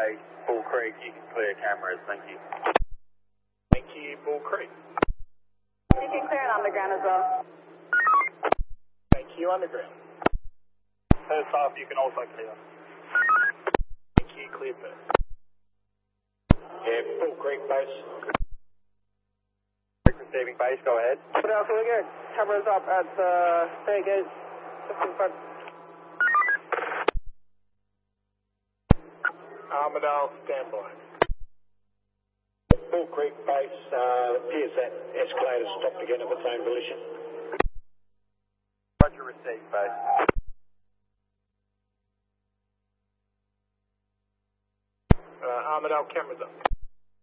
base, Bull Creek, you can clear cameras, thank you. Thank you, Bull Creek. You can clear it underground as well. Thank you, underground. First half, you can also clear. Thank you, clear first. Yeah, Bull Creek base. Receiving base, go ahead. But also we get cameras up at the Bay Gate, just in front. Armidale, standby. Bull Creek base, appears that escalator stopped again of its own volition. Roger, receive base. Armidale, cameras up.